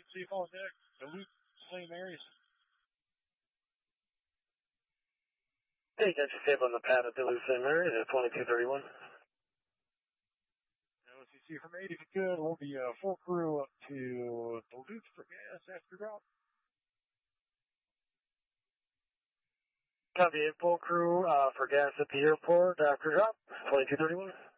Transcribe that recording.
Sioux Falls next. Duluth, St. Mary's. Hey, that's safe on the pad at Duluth, St. Mary's at 2231. LCC from 8 if you could. We'll be full crew up to Duluth for gas after drop. Copy, full crew for gas at the airport after drop, 2231.